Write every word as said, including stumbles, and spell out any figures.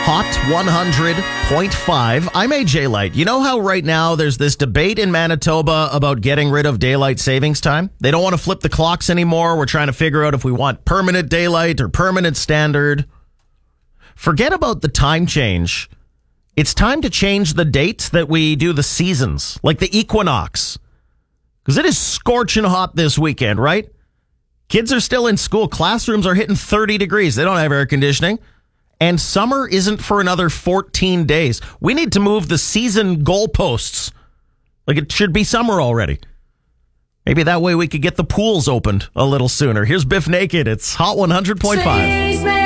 Hot one hundred point five. I'm A J Light. You know how right now there's this debate in Manitoba about getting rid of daylight savings time? They don't want to flip the clocks anymore. We're trying to figure out if we want permanent daylight or permanent standard. Forget about the time change. It's time to change the dates that we do the seasons, like the equinox. Because it is scorching hot this weekend, right? Kids are still in school. Classrooms are hitting thirty degrees. They don't have air conditioning. And summer isn't for another fourteen days. We need to move the season goalposts. Like it should be summer already. Maybe that way we could get the pools opened a little sooner. Here's Biff Naked. It's Hot one hundred point five.